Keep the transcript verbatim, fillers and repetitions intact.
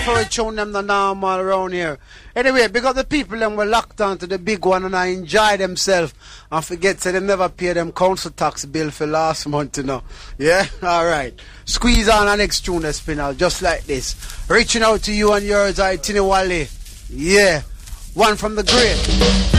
for a tune them the normal around here. Anyway, because the people them were locked on to the big one and I enjoy themselves and forget so they never pay them council tax bill for last month, you know. Yeah? Alright. Squeeze on our next tune, Spinal, just like this. Reaching out to you and yours, I Tini Wale. Yeah. One from the great.